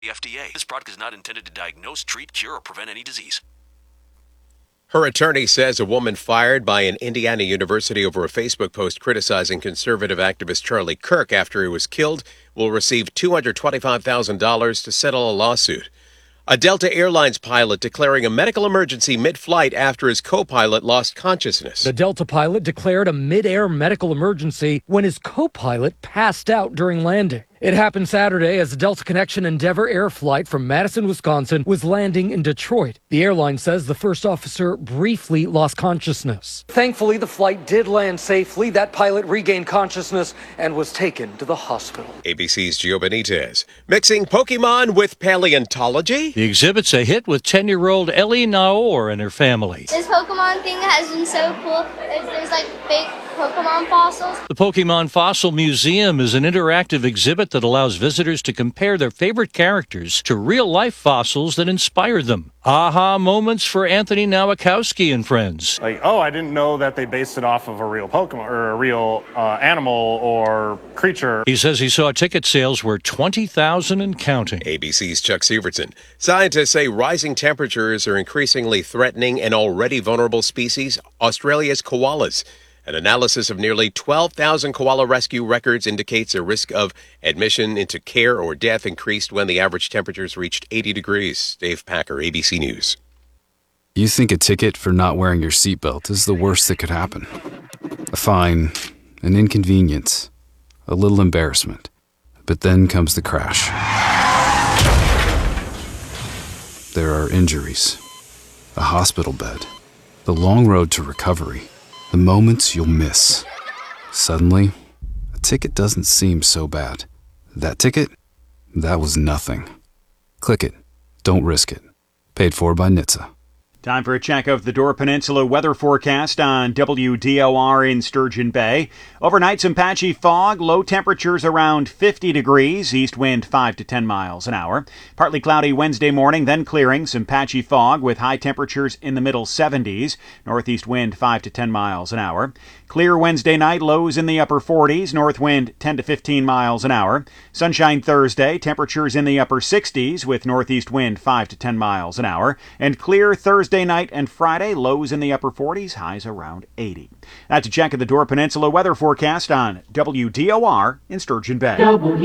The FDA. This product is not intended to diagnose, treat, cure, or prevent any disease. Her attorney says a woman fired by an Indiana university over a Facebook post criticizing conservative activist Charlie Kirk after he was killed will receive $225,000 to settle a lawsuit. A Delta Airlines pilot declaring a medical emergency mid-flight after his co-pilot lost consciousness. The Delta pilot declared a mid-air medical emergency when his co-pilot passed out during landing. It happened Saturday as the Delta Connection Endeavor Air flight from Madison, Wisconsin was landing in Detroit. The airline says the first officer briefly lost consciousness. Thankfully, the flight did land safely. That pilot regained consciousness and was taken to the hospital. ABC's Gio Benitez. Mixing Pokemon with paleontology? The exhibit's a hit with 10-year-old Ellie Naor and her family. This Pokemon thing has been so cool. There's like big Pokemon fossils. The Pokemon Fossil Museum is an interactive exhibit that allows visitors to compare their favorite characters to real-life fossils that inspired them. Aha moments for Anthony Nowakowski and friends. I didn't know that they based it off of a real Pokemon or a real animal or creature. He says he saw ticket sales were 20,000 and counting. ABC's Chuck Severson. Scientists say rising temperatures are increasingly threatening an already vulnerable species, Australia's koalas. An analysis of nearly 12,000 koala rescue records indicates a risk of admission into care or death increased when the average temperatures reached 80 degrees. Dave Packer, ABC News. You think a ticket for not wearing your seatbelt is the worst that could happen. A fine, an inconvenience, a little embarrassment. But then comes the crash. There are injuries, a hospital bed, the long road to recovery. The moments you'll miss. Suddenly, a ticket doesn't seem so bad. That ticket? That was nothing. Click it. Don't risk it. Paid for by NHTSA. Time for a check of the Door Peninsula weather forecast on WDOR in Sturgeon Bay. Overnight, some patchy fog, low temperatures around 50 degrees, east wind 5 to 10 miles an hour. Partly cloudy Wednesday morning, then clearing, some patchy fog with high temperatures in the middle 70s, northeast wind 5 to 10 miles an hour. Clear Wednesday night, lows in the upper 40s, north wind 10 to 15 miles an hour. Sunshine Thursday, temperatures in the upper 60s with northeast wind 5 to 10 miles an hour. And clear Thursday night and Friday, lows in the upper 40s, highs around 80. That's a check of the Door Peninsula weather forecast on WDOR in Sturgeon Bay.